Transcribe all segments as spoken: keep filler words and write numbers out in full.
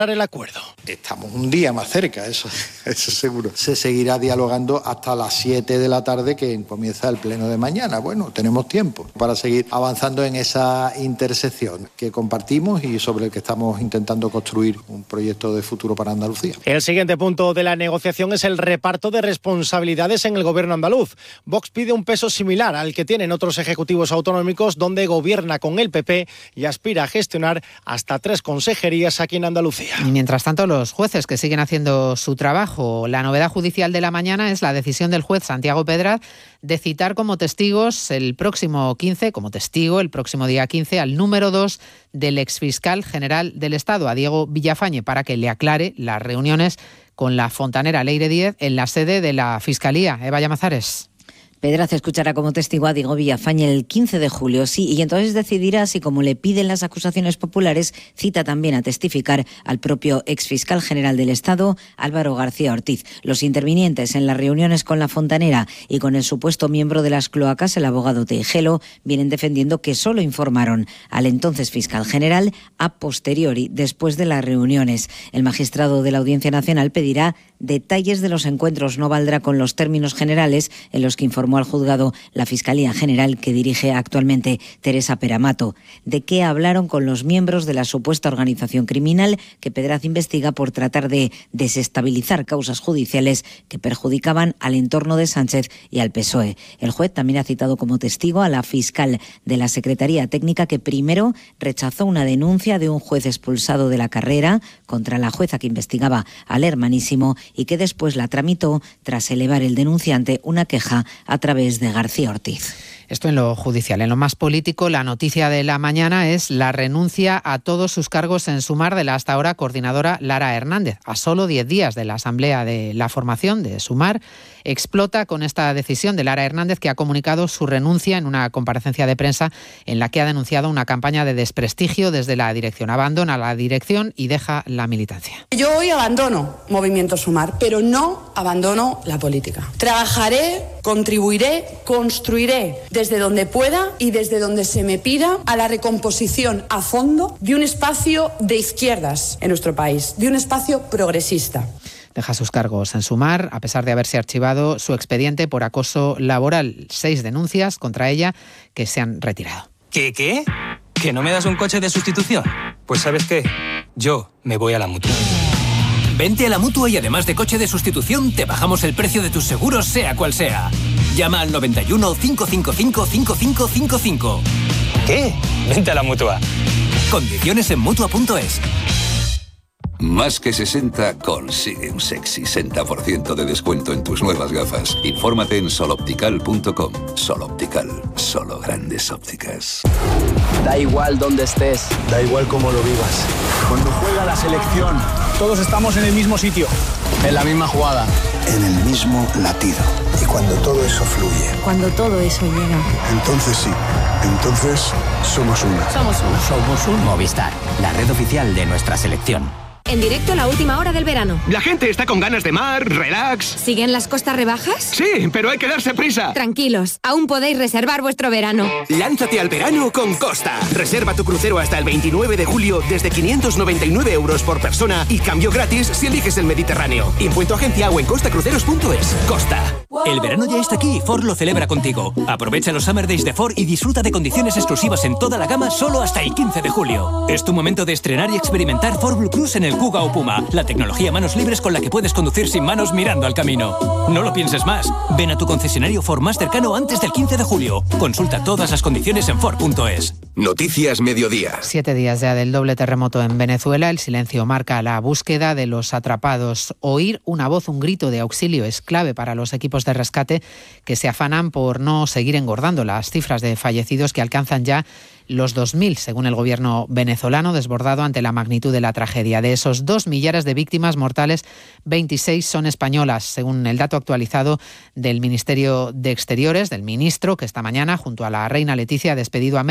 el acuerdo. Estamos un día más cerca, eso, eso seguro. Se seguirá dialogando hasta las siete de la tarde que comienza el pleno de mañana. Bueno, tenemos tiempo para seguir avanzando en esa intersección que compartimos y sobre el que estamos intentando construir un proyecto de futuro para Andalucía. El siguiente punto de la negociación es el reparto de responsabilidades en el gobierno andaluz. Vox pide un peso similar al que tienen otros ejecutivos autonómicos, donde gobierna con el P P y aspira a gestionar hasta tres consejerías aquí en Andalucía. Y mientras tanto, los jueces que siguen haciendo su trabajo. La novedad judicial de la mañana es la decisión del juez Santiago Pedraz de citar como testigos el próximo quince, como testigo el próximo día quince, al número dos del exfiscal general del Estado, a Diego Villafañe, para que le aclare las reuniones con la fontanera Leire Díez en la sede de la Fiscalía. Eva Llamazares. Pedraz escuchará como testigo a Diego Villafañe el quince de julio, sí, y entonces decidirá si, como le piden las acusaciones populares, cita también a testificar al propio exfiscal general del Estado, Álvaro García Ortiz. Los intervinientes en las reuniones con la fontanera y con el supuesto miembro de las cloacas, el abogado Teijelo, vienen defendiendo que solo informaron al entonces fiscal general a posteriori, después de las reuniones. El magistrado de la Audiencia Nacional pedirá detalles de los encuentros, no valdrá con los términos generales en los que informó al juzgado la Fiscalía General que dirige actualmente Teresa Peramato. ¿De qué hablaron con los miembros de la supuesta organización criminal que Pedraz investiga por tratar de desestabilizar causas judiciales que perjudicaban al entorno de Sánchez y al P S O E? El juez también ha citado como testigo a la fiscal de la Secretaría Técnica, que primero rechazó una denuncia de un juez expulsado de la carrera contra la jueza que investigaba al hermanísimo y que después la tramitó tras elevar el denunciante una queja a través de García Ortiz. Esto en lo judicial. En lo más político, la noticia de la mañana es la renuncia a todos sus cargos en Sumar de la hasta ahora coordinadora Lara Hernández. A solo diez días de la asamblea de la formación de Sumar, explota con esta decisión de Lara Hernández, que ha comunicado su renuncia en una comparecencia de prensa en la que ha denunciado una campaña de desprestigio desde la dirección. Abandona la dirección y deja la militancia. Yo hoy abandono Movimiento Sumar, pero no abandono la política. Trabajaré, contribuiré, construiré desde donde pueda y desde donde se me pida a la recomposición a fondo de un espacio de izquierdas en nuestro país, de un espacio progresista. Deja sus cargos en Sumar, a pesar de haberse archivado su expediente por acoso laboral. Seis denuncias contra ella que se han retirado. ¿Qué, qué? ¿Que no me das un coche de sustitución? Pues ¿sabes qué? Yo me voy a la Mutua. Vente a la Mutua y además de coche de sustitución, te bajamos el precio de tus seguros, sea cual sea. Llama al noventa y uno, cinco cinco cinco, cinco cinco cinco cinco. ¿Qué? Vente a la Mutua. Condiciones en Mutua punto es. Más que sesenta consigue un sexy sesenta por ciento de descuento en tus nuevas gafas. Infórmate en soloptical punto com. Sol Optical, solo grandes ópticas. Da igual donde estés, da igual cómo lo vivas. Cuando juega la selección, todos estamos en el mismo sitio, en la misma jugada, en el mismo latido. Y cuando todo eso fluye, cuando todo eso llega, entonces sí, entonces somos uno. Somos uno. Somos un Movistar, la red oficial de nuestra selección. En directo, la última hora del verano. La gente está con ganas de mar, relax. ¿Siguen las costas rebajas? Sí, pero hay que darse prisa. Tranquilos, aún podéis reservar vuestro verano. Lánzate al verano con Costa. Reserva tu crucero hasta el veintinueve de julio desde quinientos noventa y nueve euros por persona y cambio gratis si eliges el Mediterráneo. Impuesto agencia o en costa cruceros punto es. Costa. El verano ya está aquí y Ford lo celebra contigo. Aprovecha los Summer Days de Ford y disfruta de condiciones exclusivas en toda la gama solo hasta el quince de julio. Es tu momento de estrenar y experimentar Ford Blue Cruise en el Kuga o Puma, la tecnología manos libres con la que puedes conducir sin manos mirando al camino. No lo pienses más. Ven a tu concesionario Ford más cercano antes del quince de julio. Consulta todas las condiciones en Ford punto es. Noticias Mediodía. Siete días ya del doble terremoto en Venezuela. El silencio marca la búsqueda de los atrapados. Oír una voz, un grito de auxilio es clave para los equipos de rescate que se afanan por no seguir engordando las cifras de fallecidos que alcanzan ya los dos mil, según el gobierno venezolano, desbordado ante la magnitud de la tragedia. De esos dos millares de víctimas mortales, veintiséis son españolas, según el dato actualizado del Ministerio de Exteriores, del ministro, que esta mañana, junto a la reina Leticia, ha despedido a medio centenar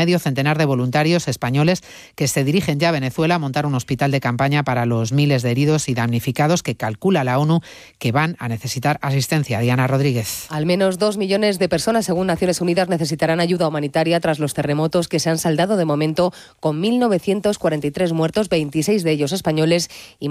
centenar de voluntarios españoles que se dirigen ya a Venezuela a montar un hospital de campaña para los miles de heridos y damnificados que calcula la ONU que van a necesitar asistencia. Diana Rodríguez. Al menos dos millones de personas, según Naciones Unidas, necesitarán ayuda humanitaria tras los terremotos que se han saldado de momento con mil novecientos cuarenta y tres muertos, veintiséis de ellos españoles y